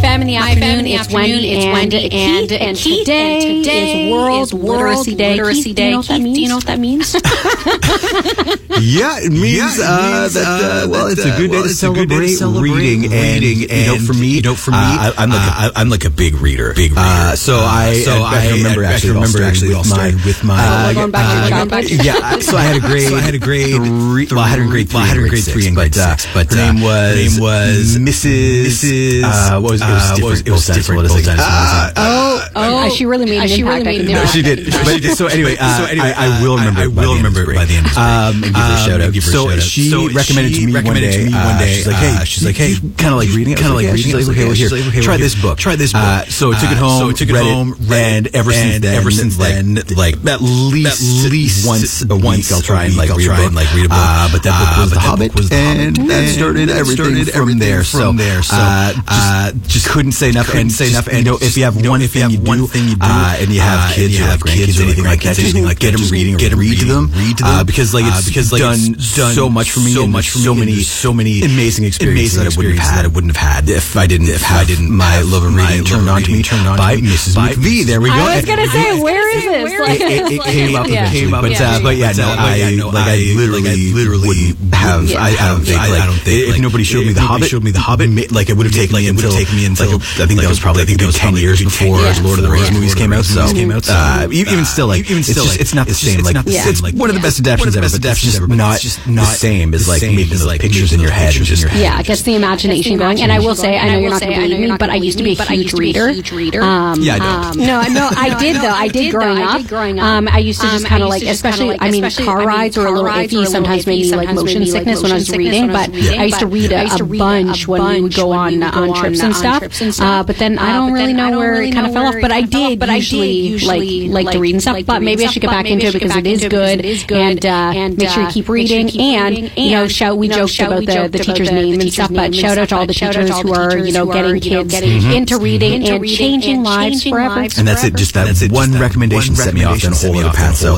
FM in the afternoon. It's Wendy and Keith. And today is World Literacy Day. Keith, do you know what that means? Yeah, it means it's a good day to celebrate reading. And for me, I'm like a big reader. So I remember actually with my going back to yeah. So I had a grade 3 and grade 3 and grade 6. But her name was Mrs. What was it? It was different. She really made an impact. No, she did. But so anyway, I will remember it by the end of and give her a shout out. So she recommended to me one day. She's like, hey, kind of like reading it. She's like, okay, well, here, try this book. So I took it home, read it, and ever since then, like at least once a week, I'll try and read a book. But that book was The Hobbit, and that started everything from there. So just couldn't say enough. And if you have one thing you do, and you have kids, or anything like that, just get them reading, read to them, because it's done so much for me, so many amazing experiences that I wouldn't have had if I didn't my love of reading turned on to me by Mrs. McVie. There we go. I was gonna say, where is this? It came up eventually, but yeah, no, I literally wouldn't have. I don't think if nobody showed me The Hobbit, like it would have taken me until I think that was probably 10 years before Lord of the Rings movies came out. So even still, it's not the same. Like it's one of the best adaptations ever, but that's just not the same as like making the pictures in your head. Yeah, it gets the imagination going. And I will say, I know you're not going to believe me, but I used to be a huge reader. Yeah, I know. No, I did though. I did growing up. I used to just kind of like, especially, car rides were a little iffy. Sometimes made me like motion sickness when I was reading. But I used to read a bunch when we would go on trips and stuff. But then I don't really know where it kind of fell off. But I did usually like to read and stuff. But maybe I should get back into it because it is good. And make sure you keep reading. And we joked about the teacher's name and stuff. But shout out to all the teachers who are getting kids into reading and changing lives forever. And that's it. Just that one recommendation set me off on a whole other path. So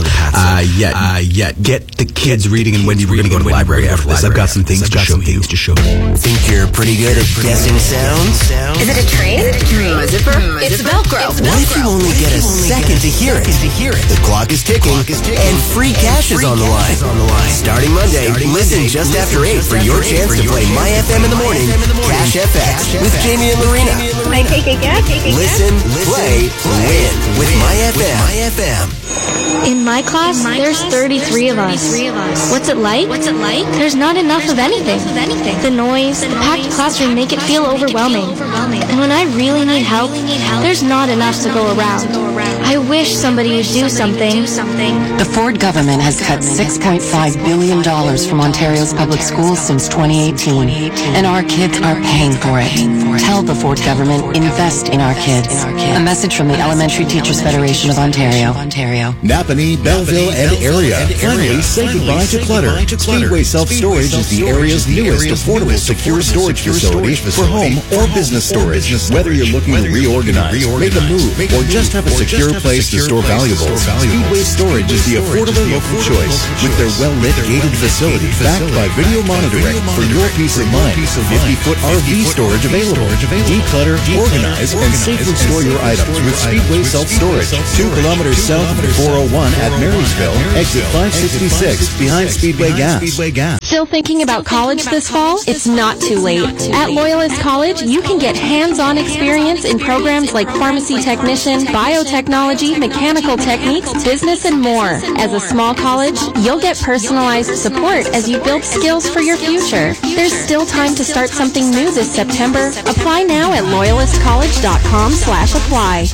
get the kids reading. And Wendy, we're going to go to the library after this. I've got some things to show you. Think you're pretty good at guessing sounds? Is it a train? Zipper? It's Velcro. What if you only get a second to hear it? The clock is ticking, and free cash is on the line. Starting Monday, listen just after 8 for your chance to play My FM in the morning, Cash FX with Jamie and Lorena. Listen, play, win with My FM. In my class, there's 33 of us. What's it like? There's not enough of anything. The noise, the packed classroom make it feel overwhelming. And when I really need help, there's not enough to go around. I wish somebody would do something. The Ford government has cut $6.5 billion from Ontario's public schools since 2018, and our kids are paying for it. Tell the Ford government, invest in our kids. A message from the Elementary Teachers Federation of Ontario. Napanee, Belleville, and area. Finally, say goodbye to clutter. Speedway Self-Storage is the area's newest affordable secure storage facility for home or business storage. Whether you're looking to reorganize, make a move, or just have a secure place to store valuables, Speedway Storage is the affordable local choice with their well-lit gated facility backed by video monitoring for your peace of mind. 50-foot RV storage available. Declutter, organize, and safely store your items with Speedway Self-Storage. 2 kilometers south of the 401 at Marysville, exit 566 behind Speedway Gas. Still thinking about college this fall? It's not too late. At Loyalist College, you can get hands-on experience in programs like pharmacy technician, biotechnology, mechanical techniques, business, and more. As a small college, you'll get personalized support as you build skills for your future. There's still time to start something new this September. Apply now at loyalistcollege.com/apply.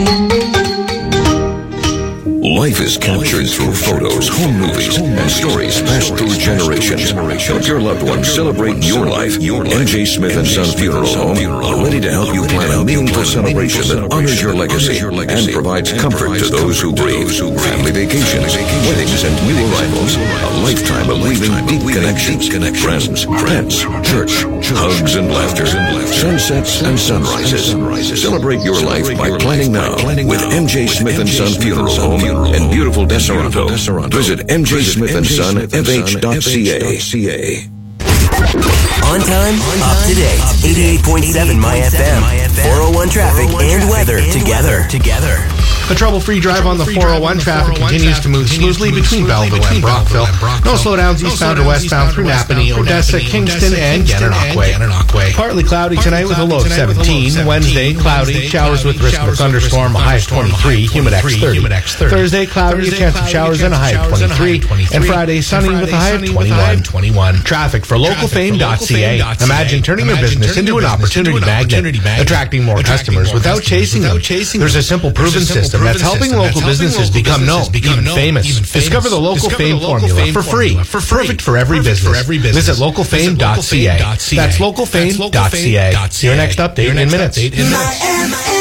Life is captured through photos, home movies, and stories passed through generations. Help your loved ones celebrate your life. MJ Smith & Son Funeral Home are ready to help you plan a meaningful celebration that honors your legacy and provides comfort to those who grieve. Family vacations, weddings, and new arrivals. A lifetime of weaving deep connections. Friends, pets, church, hugs and laughter, sunsets and sunrises. Celebrate your life by planning now with MJ Smith & Son Funeral Home in beautiful Desseronto. Visit mjsmithandsonfh.ca. On time, up to date. 88.7 My FM. 401 traffic and weather together. The trouble-free drive on the 401 traffic continues to move smoothly between Belleville and Brockville. No slowdowns eastbound or westbound through Napanee, Odessa, Kingston, and Gananoque. Partly cloudy tonight with a low of 17. Wednesday, cloudy, showers with risk of a thunderstorm, a high of 23, humidex 30. Thursday, cloudy, a chance of showers and a high of 23. And Friday, sunny with a high of 21. Traffic for localfame.ca. Imagine turning your business into an opportunity magnet, attracting more customers without chasing them. There's a simple proven system that's helping local businesses become known, even famous. Discover the Local Fame formula for free. Perfect for every business. Visit localfame.ca. That's localfame.ca. Your next update in minutes.